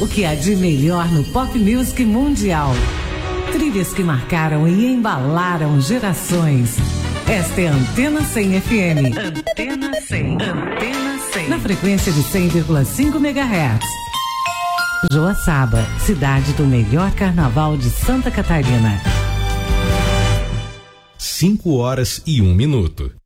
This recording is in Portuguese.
O que há de melhor no pop music mundial. Trilhas que marcaram e embalaram gerações. Esta é a Antena 100 FM. Antena 100. Antena 100. Na frequência de 100,5 MHz. Joaçaba, cidade do melhor carnaval de Santa Catarina. 5 horas e 1 minuto.